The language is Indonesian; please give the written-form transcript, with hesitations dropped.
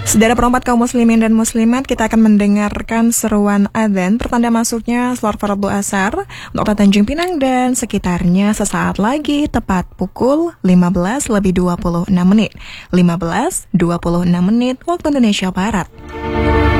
Saudara perempat kaum muslimin dan muslimat, kita akan mendengarkan seruan adzan pertanda masuknya salat fardu asar untuk kota Tanjung Pinang dan sekitarnya sesaat lagi, tepat pukul 15:26 menit waktu Indonesia Barat.